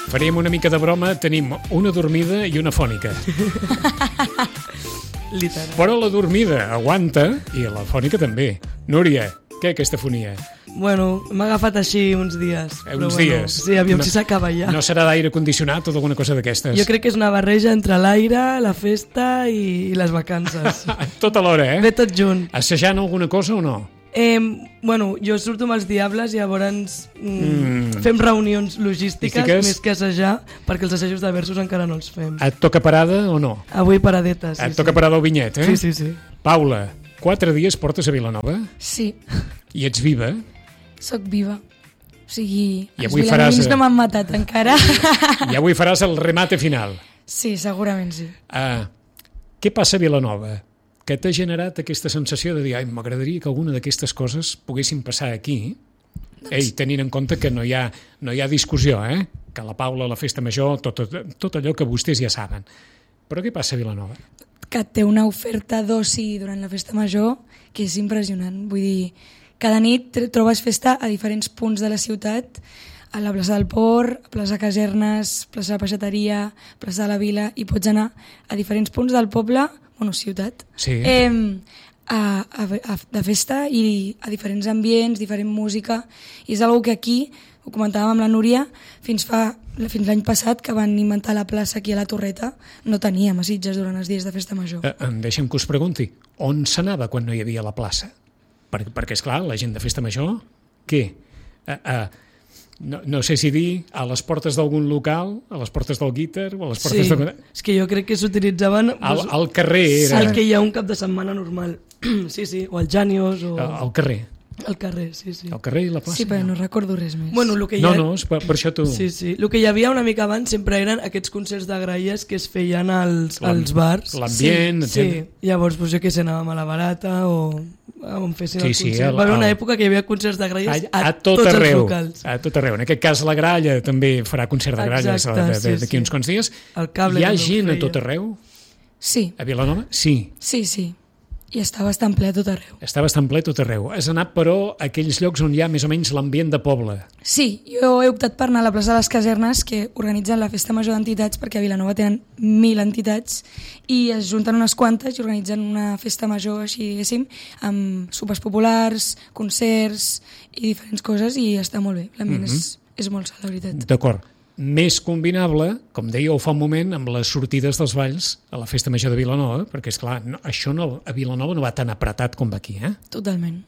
faríem una mica de broma, tenim una dormida i una fònica. Literal. Però la dormida aguanta i la fònica també. Núria, què aquesta fonia? Bueno, m'ha agafat així uns dies. Uns dies? Sí, aviam si s'acaba ja. No serà d'aire condicionat o d'alguna cosa d'aquestes? Jo crec que és una barreja entre l'aire, la festa i les vacances. Tot alhora, Ve tot junt. Assajant alguna cosa o no? Bueno, jo surto amb els Diables i llavors fem reunions logístiques més que assajar, perquè els assajos de versos encara no els fem. Et toca parada o no? Avui paradeta, sí. Et toca parada al Vinyet, Sí, sí, sí. Paula, 4 dies portes a Vilanova? Sí. I ets viva? Soc viva. O sigui, I els avui vilanovins no m'han matat encara. I avui faràs el remate final. Sí, segurament sí. Què passa a Vilanova? Que t'ha generat aquesta sensació de dir m'agradaria que alguna d'aquestes coses poguessin passar aquí? Tenint en compte que no hi ha discussió, que la Paula, la festa major, tot allò que vostès ja saben. Però què passa a Vilanova? Que té una oferta d'oci durant la festa major que és impressionant. Vull dir, cada nit trobes festa a diferents punts de la ciutat, a la plaça del Port, a plaça Casernes, plaça de la Peixateria, plaça de la Vila, i pots anar a diferents punts del poble, ciutat, sí. De festa i a diferents ambients, diferent música, i és una que aquí, ho comentàvem amb la Núria, fins l'any passat, que van inventar la plaça aquí a la Torreta, no teníem a Sitges durant els dies de festa major. Deixa'm que us pregunti, on s'anava quan no hi havia la plaça? Perquè, esclar, la gent de festa major, què? No sé si dir a les portes d'algun local, a les portes del Guitar o a les portes de... És que jo crec que s'utilitzaven... Al carrer era... El que hi ha un cap de setmana normal. Sí, o el Janios o... Al carrer. Al carrer, sí. Al carrer i la plaça. Sí, però no recordo res més. Bueno, el que hi ha... No, per això tu... Sí. El que hi havia una mica abans sempre eren aquests concerts de gralles que es feien als bars. L'ambient, etc. Sí, llavors jo què sé, anàvem a la Barata o on fessin el concert. Va haver una època que hi havia concerts de gralles a tots els locals. A tot arreu. En aquest cas la Gralla també farà concert de gralles d'aquí uns quants dies. Hi ha gent a tot arreu? Sí. A Vilanova? Sí. Sí. I està bastant ple a tot arreu. Està bastant ple a tot arreu. Has anat, però, a aquells llocs on hi ha més o menys l'ambient de poble. Sí, jo he optat per anar a la plaça de les Casernes, que organitzen la festa major d'entitats, perquè a Vilanova tenen 1.000 entitats, i es junten unes quantes i organitzen una festa major, així diguéssim, amb sopars populars, concerts i diferents coses, i està molt bé. L'ambient és molt sa, la veritat. D'acord. Més combinable, com dèieu fa un moment, amb les sortides dels balls a la Festa Major de Vilanova, perquè, esclar, això a Vilanova no va tan apretat com va aquí, Totalment.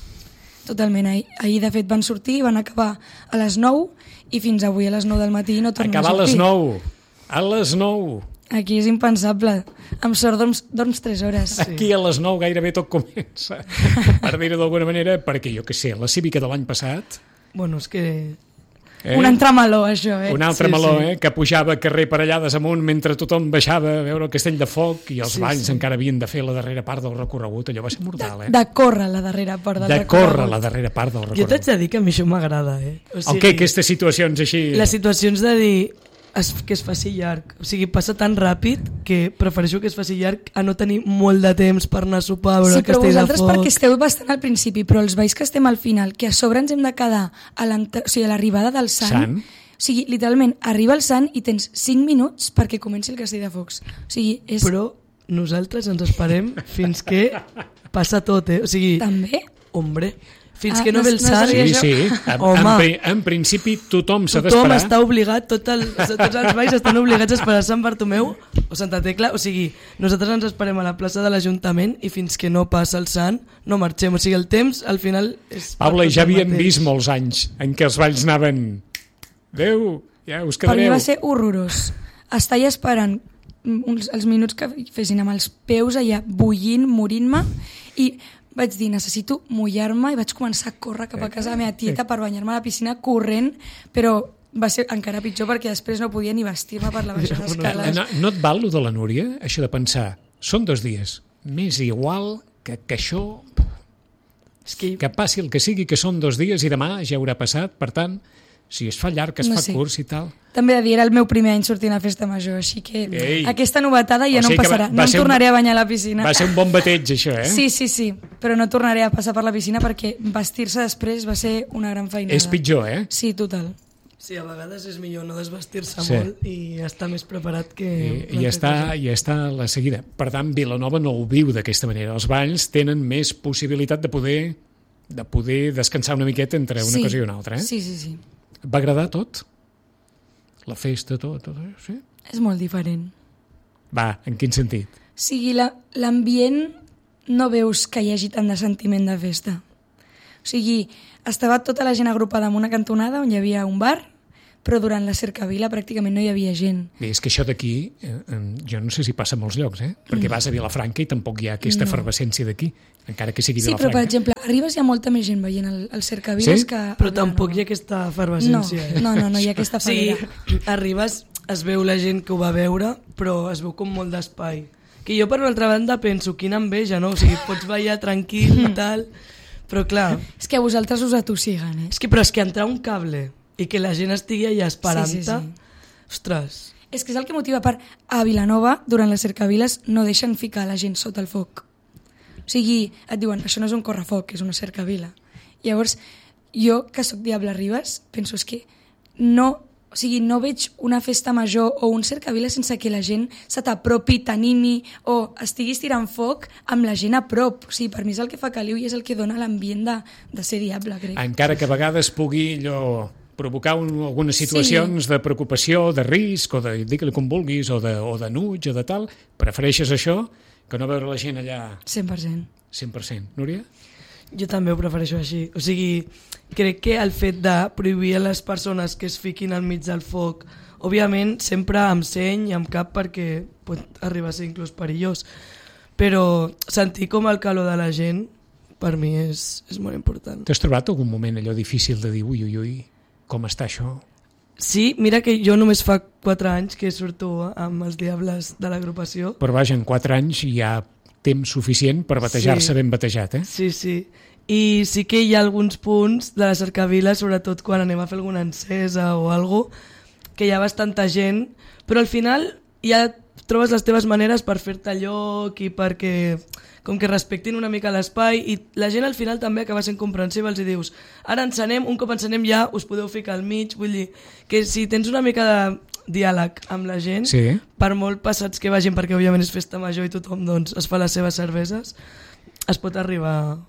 Ahir, de fet, van sortir, van acabar a les 9 i fins avui a les 9 del matí no tornen a sortir. Acabar a les 9. A les 9. Aquí és impensable. Amb sort dorms 3 hores. Aquí a les 9 gairebé tot comença, per dir-ho d'alguna manera, perquè jo què sé, la cívica de l'any passat... Bueno, és que... Un entremeló, això, Un altre meló, que pujava carrer per allà desamunt mentre tothom baixava a veure el castell de foc i els balls encara havien de fer la darrera part del recorregut. Allò va ser mortal, De córrer la darrera part del recorregut. De córrer la darrera part del recorregut. Jo t'haig de dir que a mi això m'agrada, O sigui, aquestes situacions així... Les situacions de dir que es faci llarg. O sigui, passa tan ràpid que prefereixo que es faci llarg a no tenir molt de temps per anar a sopar, a veure el castell de foc. Sí, però vosaltres perquè esteu bastant al principi, però els veïns que estem al final, que a sobre ens hem de quedar a l'arribada del Sant. O sigui, literalment, arriba el Sant i tens 5 minuts perquè comenci el castell de focs. O sigui, és... Però nosaltres ens esperem fins que passa tot, O sigui... També? Hombre... Fins que no ve el Sant... Sí. En principi tothom s'ha d'esperar. Tothom està obligat, tots els balls estan obligats a esperar Sant Bartomeu o Santa Tecla. O sigui, nosaltres ens esperem a la plaça de l'Ajuntament i fins que no passa el Sant no marxem. O sigui, el temps al final és... Paula, ja havíem vist molts anys en què els balls anaven... Adéu, ja us quedareu. Per mi va ser horrorós. Estar allà esperant els minuts que fessin amb els peus allà bullint, morint-me, i... vaig dir, necessito mullar-me, i vaig començar a córrer cap a casa de la meva tieta per banyar-me a la piscina corrent, però va ser encara pitjor perquè després no podia ni vestir-me per la baixada d'escales. No et val, lo de la Núria, això de pensar, són 2 dies, m'és igual que això, que passi el que sigui, que són 2 dies i demà ja haurà passat, per tant, si es fa llarg, es fa curs i tal... També de dir, era el meu primer any sortint a festa major, així que aquesta novetada ja no em passarà. No em tornaré a banyar a la piscina. Va ser un bon bateig, això, Sí, però no tornaré a passar per la piscina perquè vestir-se després va ser una gran feinada. És pitjor, Sí, total. Sí, a vegades és millor no desvestir-se Sí. molt i estar més preparat que... I està a la seguida. Per tant, Vilanova no ho viu d'aquesta manera. Els balls tenen més possibilitat de poder descansar una miqueta entre una cosa i una altra. Sí. Et va agradar tot? La festa, tot, sí? És molt diferent. Va, en quin sentit? O sigui, l'ambient no veus que hi hagi tant de sentiment de festa. O sigui, estava tota la gent agrupada en una cantonada on hi havia un bar, però durant la cercavila pràcticament no hi havia gent. Bé, és que això d'aquí, jo no sé si passa a molts llocs, perquè vas a Vilafranca i tampoc hi ha aquesta efervescència d'aquí, encara que sigui Sí, Vilafranca. però per exemple, a Ribes hi ha molta més gent veient el cercaviles Sí? que... a Però tampoc hi Vilanova. ha aquesta efervescència. No, hi ha aquesta Sí, falera. arribes, es veu la gent que ho va veure, però es veu com molt d'espai. Que jo, per una altra banda, penso, quina enveja, no? O sigui, pots ballar tranquil i tal, però clar, És que a vosaltres us atossiguen, és que entrar un cable i que la gent estigui allà esperant-te, Sí. ostres, És que és el que motiva a Vilanova, durant les cercaviles, no deixen ficar la gent sota el foc. O sigui, et diuen, això no és un correfoc, és una cercavila. Llavors, jo, que sóc Diable Ribes, penso és que no veig una festa major o un cercavila sense que la gent se t'apropi, t'animi o estiguis tirant foc amb la gent a prop. O sigui, per mi és el que fa caliu i és el que dona l'ambient de ser Diable, crec. Encara que a vegades pugui allò provocar algunes situacions de preocupació, de risc, o de, digue-li com vulguis, o de nuig, o de tal, prefereixes això que no veure la gent allà 100%. 100%. Núria? jo també ho prefereixo així. O sigui, crec que el fet de prohibir a les persones que es fiquin al mig del foc, òbviament sempre amb seny i amb cap perquè pot arribar a ser inclús perillós, però sentir com el calor de la gent per mi és molt important. T'has trobat algun moment allò difícil de dir ui, com està això? Sí, mira que jo només fa 4 anys que surto amb els Diables de l'agrupació. Però vaja, en 4 anys hi ha temps suficient per batejar-se ben batejat, eh? Sí, sí. I sí que hi ha alguns punts de la cercavila, sobretot quan anem a fer alguna encesa o alguna cosa, que hi ha bastanta gent, però al final ja trobes les teves maneres per fer-te lloc i perquè com que respectin una mica l'espai i la gent al final també acaba sent comprensiva, els dius, ara encenem, un cop encenem ja us podeu ficar al mig, vull dir que si tens una mica de diàleg amb la gent, Sí. per molt passats que vagin, perquè òbviament és festa major i tothom doncs, es fa les seves cerveses, es pot arribar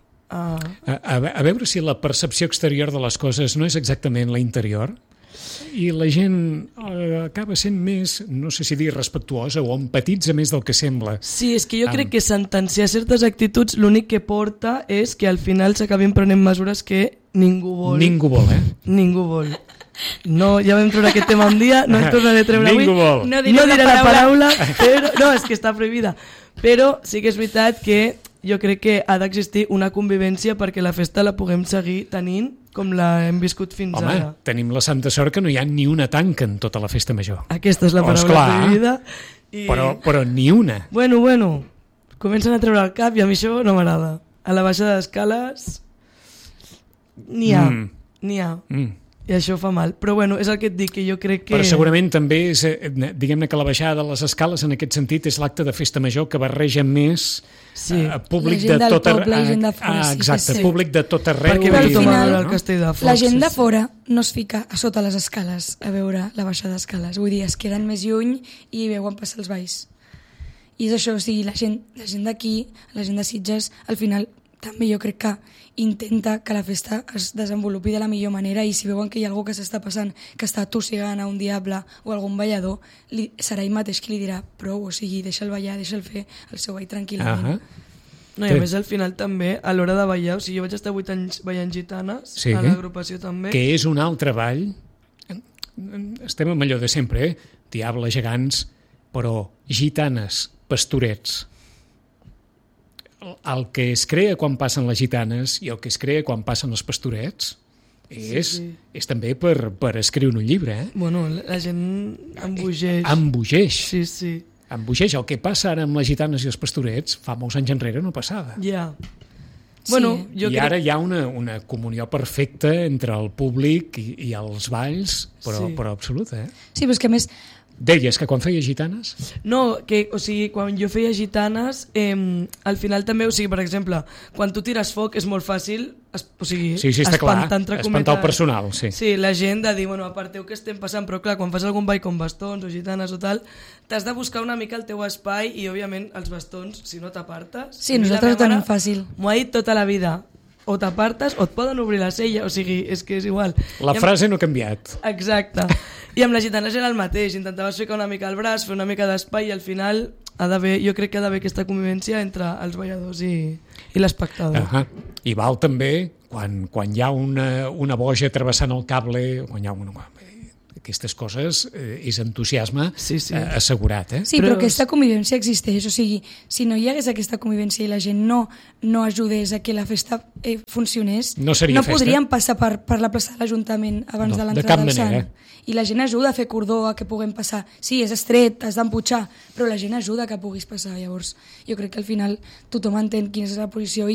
A veure si la percepció exterior de les coses no és exactament la interior i la gent acaba sent més, no sé si dir respectuosa o empatitza més del que sembla. Sí, és que jo crec que sentenciar certes actituds l'únic que porta és que al final s'acabin prenent mesures que ningú vol. Ningú vol, eh? Ningú vol. No, ja vam treure aquest tema un dia, no en tornaré a treure avui. Ningú vol. No No diré la paraula, però, no, és que està prohibida. Però sí que és veritat que jo crec que ha d'existir una convivència perquè la festa la puguem seguir tenint com la hem viscut fins Home, ara. tenim la santa sort que no hi ha ni una tanca en tota la festa major. Aquesta és la paraula Esclar, prohibida. I... Però ni una. Bueno, comencen a treure el cap i a mi això no m'agrada. A la baixada d'escales n'hi ha, n'hi ha. I això fa mal. Però bueno, és el que et dic, que jo crec que... Però segurament també és, diguem-ne que la baixada de les escales en aquest sentit és l'acte de festa major que barreja més públic La gent de del tot arreu. poble i gent de fora, sí que Exacte, sí. públic de tot arreu. Perquè Però ve al tothom a final, veure el castell de focs. La gent de sí. fora no es fica a sota les escales a veure la baixada d'escales. Vull dir, es queden més lluny i veuen passar els balls. I és això, o sigui, la gent d'aquí, la gent de Sitges, al final també jo crec que intenta que la festa es desenvolupi de la millor manera i si veuen que hi ha algú que s'està passant, que està tossigant a un diable o algun ballador, serà ell mateix qui li dirà prou, o sigui, deixa'l ballar, deixa'l fer el seu ball tranquil·lament. No, i a més al final també, a l'hora de ballar, o sigui, jo vaig estar 8 anys ballant gitanes, Sí. a l'agrupació també. Que és un altre ball. Estem amb allò de sempre, diables gegants, però gitanes, pastorets. El que es crea quan passen les gitanes i el que es crea quan passen els pastorets és també per escriure un llibre, eh? Bueno, la gent embogeix. Embogeix. Sí, sí. Embogeix. El que passa ara amb les gitanes i els pastorets fa molts anys enrere no passava. Ja. Sí. Bueno, jo I ara hi ha una comunió perfecta entre el públic i els balls, però absoluta, eh? Sí, però és que a més, Deies que quan feia gitanes... No, o sigui, quan jo feia gitanes, al final també, o sigui, per exemple, quan tu tires foc és molt fàcil, o sigui, Sí, està clar, entre espantar el cometes, personal, sí. Sí, la gent de dir, bueno, aparteu què estem passant, però clar, quan fas algun ball com bastons o gitanes o tal, t'has de buscar una mica el teu espai i, òbviament, els bastons, si no t'apartes... Sí, nosaltres ho tenim fàcil. M'ho ha dit tota la vida, o t'apartes o et poden obrir la cella, o sigui, és que és igual. La frase no ha canviat. Exacte. I amb les gitanes era el mateix, intentaves ficar una mica el braç, fer una mica d'espai i al final jo crec que ha d'haver aquesta convivència entre els balladors i l'espectador. I val també quan hi ha una boja travessant el cable, quan hi ha aquestes coses, és entusiasme assegurat. Sí, però aquesta convivència existeix, o sigui, si no hi hagués aquesta convivència i la gent no ajudés a que la festa funcionés, no podríem passar per la plaça de l'Ajuntament abans de l'entrada del Sant. I la gent ajuda a fer cordó, a que puguem passar. Sí, és estret, has d'emputxar, però la gent ajuda a que puguis passar. Llavors, jo crec que al final tothom entén quina és la posició